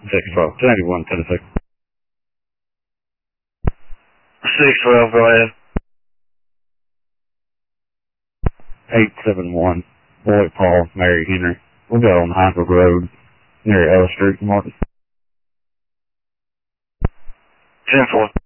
612. 291, Tennessee. 612, go ahead. 871, Boyd Paul, Mary Henry. We'll go on Highfield Road near Ellis Street, Martin. 10-4.